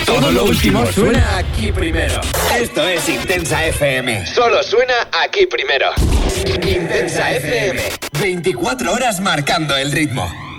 Todo lo último suena aquí primero. Esto es Intensa FM. Solo suena aquí primero. Intensa FM. 24 horas marcando el ritmo.